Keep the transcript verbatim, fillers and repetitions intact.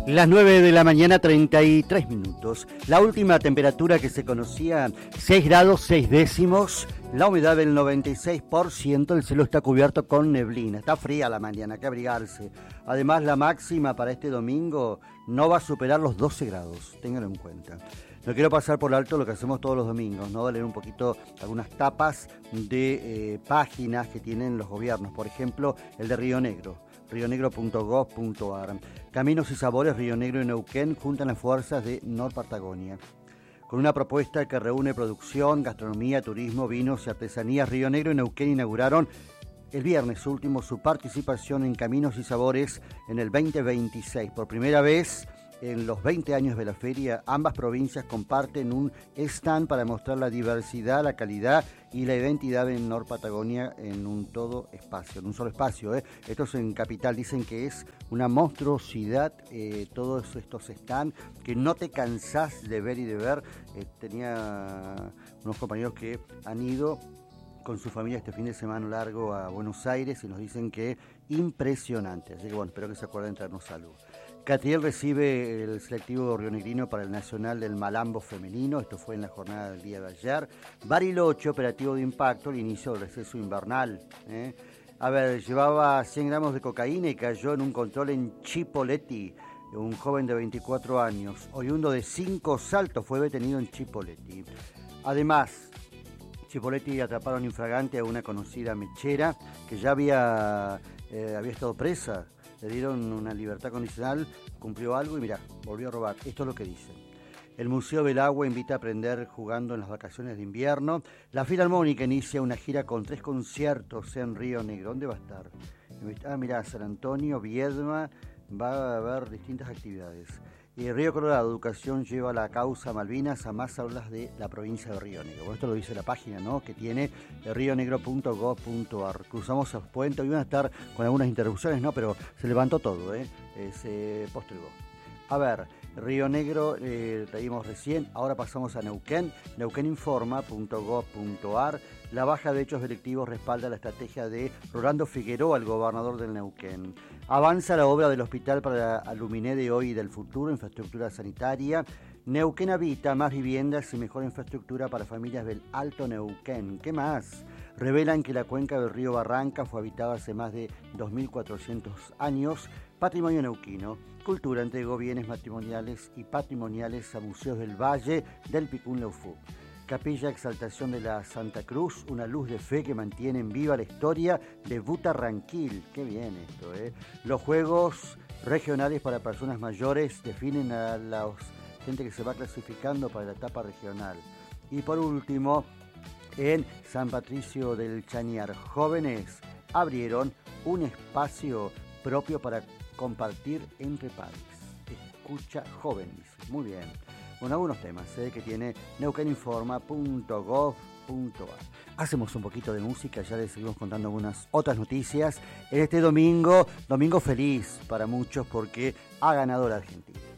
Las nueve de la mañana, treinta y tres minutos. La última temperatura que se conocía, seis grados seis décimos. La humedad del noventa y seis por ciento. El cielo está cubierto con neblina. Está fría la mañana, hay que abrigarse. Además, la máxima para este domingo no va a superar los doce grados. Ténganlo en cuenta. No quiero pasar por alto lo que hacemos todos los domingos, ¿no? Leer un poquito algunas tapas de eh, páginas que tienen los gobiernos. Por ejemplo, el de Río Negro. río negro punto gov punto ar. Caminos y Sabores Río Negro y Neuquén juntan las fuerzas de Nor Patagonia. Con una propuesta que reúne producción, gastronomía, turismo, vinos y artesanías, Río Negro y Neuquén inauguraron el viernes último su participación en Caminos y Sabores en el veinte veintiséis. Por primera vez en los veinte años de la feria, ambas provincias comparten un stand para mostrar la diversidad, la calidad y la identidad de Nor Patagonia en un todo espacio, en un solo espacio. ¿eh? Estos en Capital dicen que es una monstruosidad, eh, todos estos stands que no te cansás de ver y de ver. Eh, tenía unos compañeros que han ido con su familia este fin de semana largo a Buenos Aires y nos dicen que impresionante. Así que bueno, espero que se acuerden de traernos salud. Catriel recibe el selectivo rionegrino para el Nacional del Malambo Femenino. Esto fue en la jornada del día de ayer. Bariloche, operativo de impacto, el inicio del receso invernal. ¿eh? A ver, llevaba cien gramos de cocaína y cayó en un control en Chipoleti. Un joven de veinticuatro años, oriundo de Cinco Saltos, fue detenido en Chipoleti. Además, Chipoleti atraparon infragante a una conocida mechera que ya había, eh, había estado presa. Le dieron una libertad condicional, cumplió algo y mirá, volvió a robar. Esto es lo que dicen. El Museo del Agua invita a aprender jugando en las vacaciones de invierno. La Filarmónica inicia una gira con tres conciertos en Río Negro. ¿Dónde va a estar? Ah, mirá, San Antonio, Viedma, va a haber distintas actividades. Y Río Colorado, Educación lleva la causa Malvinas a más aulas de la provincia de Río Negro. Bueno, esto lo dice la página, ¿no? Que tiene río negro punto gov punto ar. Cruzamos el puente, hoy van a estar con algunas interrupciones, ¿no? Pero se levantó todo, ¿eh? eh se postergó. A ver, Río Negro, eh, traímos recién, ahora pasamos a Neuquén, neuqueninforma punto gov punto ar. La baja de hechos delictivos respalda la estrategia de Rolando Figueroa, el gobernador del Neuquén. Avanza la obra del hospital para Aluminé de hoy y del futuro, infraestructura sanitaria. Neuquén habita más viviendas y mejor infraestructura para familias del Alto Neuquén. ¿Qué más? Revelan que la cuenca del río Barranca fue habitada hace más de dos mil cuatrocientos años. Patrimonio neuquino, cultura, entregó bienes matrimoniales y patrimoniales a museos del Valle del Picún Leufú. Capilla Exaltación de la Santa Cruz, una luz de fe que mantiene en viva la historia de Butarranquil. Qué bien esto, ¿eh? Los Juegos Regionales para Personas Mayores definen a la gente que se va clasificando para la etapa regional. Y por último, en San Patricio del Chañar, jóvenes abrieron un espacio propio para compartir entre pares. Escucha joven, dice. Muy bien. Con algunos temas ¿eh? que tiene neuqueninforma punto gov punto ar. Hacemos un poquito de música, ya les seguimos contando algunas otras noticias. Este domingo, domingo feliz para muchos porque ha ganado la Argentina.